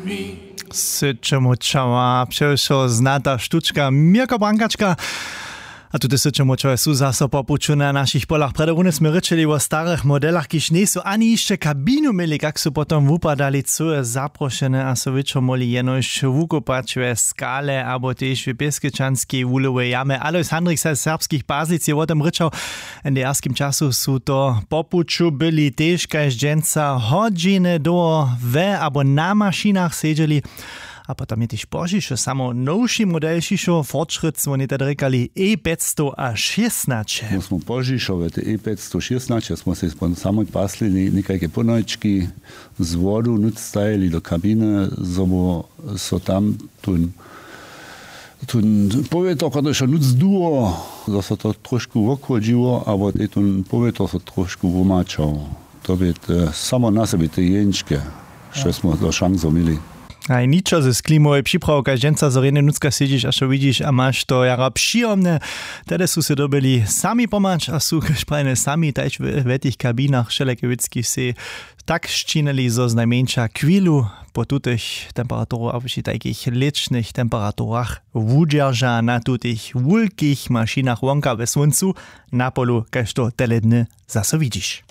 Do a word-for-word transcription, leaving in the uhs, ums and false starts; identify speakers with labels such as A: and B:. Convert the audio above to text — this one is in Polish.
A: Syczemu čała, przeszło znata sztuczka Mirko Brankaczka. A tu syczemu čała są zase popuču na naszych polach. Predovune sme rečeli o starych modelach, kiž nie są ani jeszcze kabinu mieli, jak są potom wupadali, co je zaproszene, a so wieczor moli jenož wukopać w skale, albo też w Pieskečanskiej wulowej jame. Alois Handrik z serbskich bazic je o tym rečał. W erskim czasu są to popuču byli też kaž dženca hodźiny do we, albo na maszynach siedzieli. A potom je też požišo samo novší model šišo, fortschritt, oni teda rekali E päťsto šestnásť.
B: My sme požišo, te E päťsto šestnásť, sme si samo pasli nekajke ponojčky z vodu, nuc stajili do kabiny, zobo so tam tun tun povietor, kada še nuc duo, zase to trošku vokvodživo, abo te tun povietor so trošku vomačal. To by samo na sebe te jenčke, što smo do šanzo mili.
A: A niczo ze sklimoj przyprawka dżęca zoreny nucka siedzisz, a co widzisz, a masz to jara przyjemne. Tedy su se dobili sami pomać, a su szprajne sami, taž w tych kabinach Šelekevických se tak ščinili, zo z najmniejsza chwilu po tutych temperaturach, a przy takich licznych temperaturach wudżerża na tutych wulkich maszynach wonka we słońcu na polu, kaž to tele dny zase widzisz.